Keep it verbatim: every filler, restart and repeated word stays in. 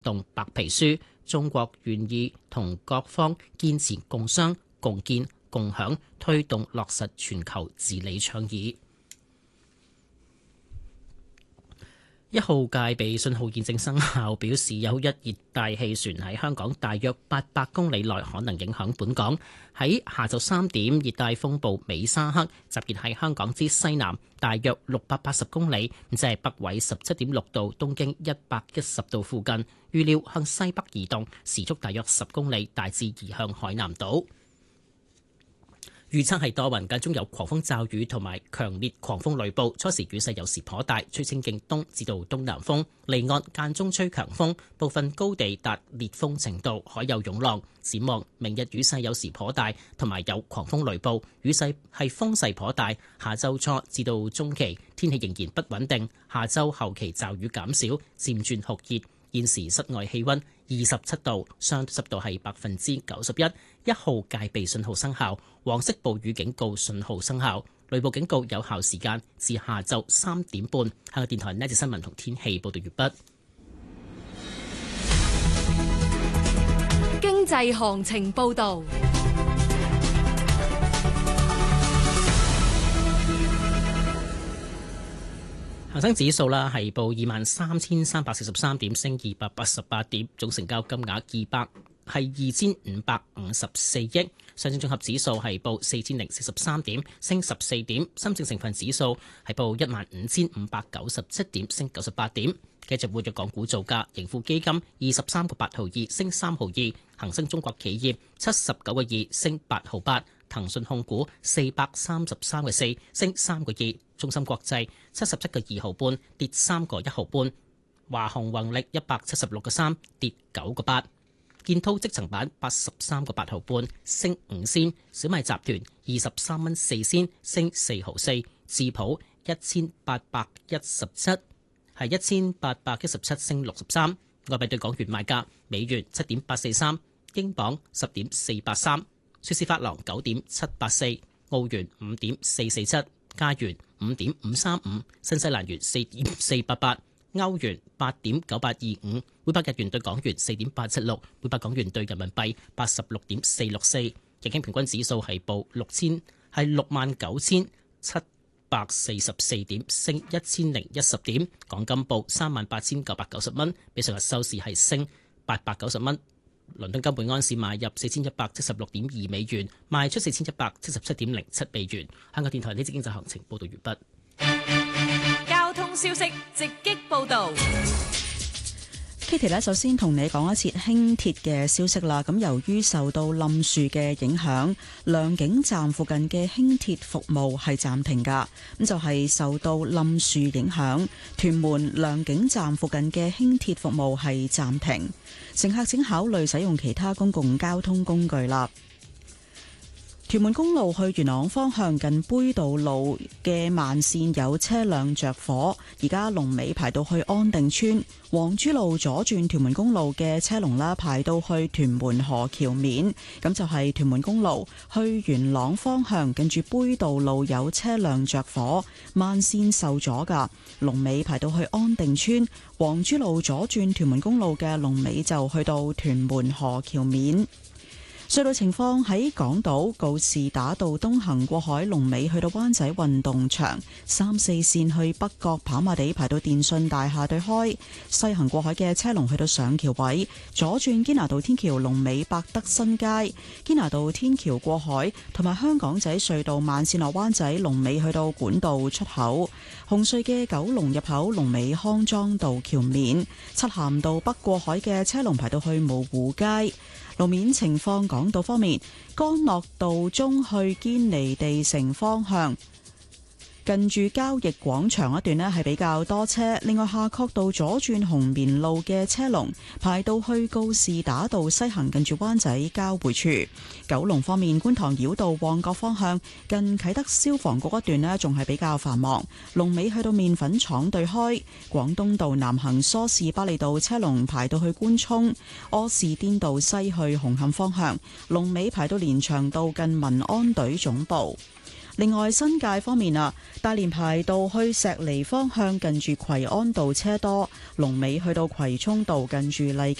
動白皮書，中國願意同各方堅持共商、共建、共享，推動落實全球治理倡議。一號戒備信號現正生效，表示有一熱帶氣旋喺香港大約八百公里內可能影響本港。喺下晝三點，熱帶風暴美沙克集結喺香港之西南大約六百八十公里，即係北緯十七點六度、東經一百一十度附近。預料向西北移動，時速大約十公里，大致移向海南島。預測係多雲，間中有狂風驟雨同埋強烈狂風雷暴，初時雨勢有時頗大，吹清勁東至到東南風，離岸間中吹強風，部分高地達烈風程度，海有湧浪。展望明日雨勢有時頗大，同埋有狂風雷暴，雨勢係風勢頗大。下週初至到中期天氣仍然不穩定，下週後期驟雨減少，漸轉酷熱。現時室外氣溫二十七度，相對濕度係百分之九十一，一號戒備信號生效，黃色暴雨警告信號生效，雷暴警告有效時間至下晝三點半。香港電台呢節新聞同天氣報道完畢。 經濟行情報道。 恒生指數啦係報二萬三千三百四十三點，升二百八十八點，總成交金額二百係二千五百五十四億。上證綜合指數係報四千零四十三點，升十四點。深證成分指數係報一萬五千五百九十七點，升九十八點。繼續活躍港股造價，盈富基金二十三個八毫二，升三毫二。恒生中國企業七十九個二，升八毫八。騰訊控股四百三十三個四，升三個二。中芯國際七十七個二毫半，跌三個一毫半。華虹宏力一百七十六個三，跌九個八。建滔積層板八十三個八毫半，升五仙。小米集團二十三蚊四仙，升四毫四。智普一千八百一十七係一千八百一十七，升六十三。外幣對港元賣價：美元七點八四三，英鎊十點四八三，瑞士法郎九點七八四，澳元五點四四七，加元五點五三五，新西蘭元四點四八八，歐元八點九八二五，每百日元對港元四點八七六，每百港元對人民幣八十六點四六四。日經平均指數係報六千係六萬九千七百四十四點，升一千零一十點。港金報三萬八千九百九十蚊，比上日收市係升八百九十蚊。倫敦金每安士買入四千一百七十六點二美元，賣出四千一百七十七點零七美元。香港電台呢節經濟行情報道完畢。 交通消息直擊報道。 Kitty 咧，首先同你講一次輕鐵嘅消息啦。咁由於受到冧樹嘅影響，良景站附近嘅輕鐵服務係暫停噶。咁就係、是、受到冧樹影響，屯門良景站附近嘅輕鐵服務係暫停。乘客請考慮使用其他公共交通工具啦。屯門公路去元朗方向近杯渡路嘅慢線有車輛着火，而家龍尾排到去安定村。黃珠路左轉屯門公路嘅車龍啦，排到去屯門河橋面。咁就係屯門公路去元朗方向近住杯渡路有車輛着火，慢線受阻噶，龍尾排到去安定村。黃珠路左轉屯門公路嘅龍尾就去到屯門河橋面。隧道情況喺港島告士打道東行過海龍尾去到灣仔運動場，三四線去北角跑馬地排到電訊大廈對開，西行過海嘅車龍去到上橋位，左轉堅拿道天橋龍尾百德新街，堅拿道天橋過海同埋香港仔隧道慢線落灣仔龍尾去到管道出口，紅隧嘅九龍入口龍尾康莊道橋面，漆咸道北過海嘅車龍排到去蕪湖街。路面情況，港島方面，干諾道中去堅尼地城方向，近住交易廣場一段呢係比較多車。另外，夏慤道左轉紅棉路嘅車龍排到去告士打道西行，近住灣仔交匯處。九龍方面，觀塘繞道旺角方向近啟德消防局一段呢仲係比較繁忙，龍尾去到麵粉廠對開。廣東道南行梳士巴利道車龍排到去官涌。柯士甸道西去紅磡方向龍尾排到連翔道近民安隊總部。 另外新界方面啊，大連排道去石梨方向近住葵安道車多，龍尾去到葵涌道近住荔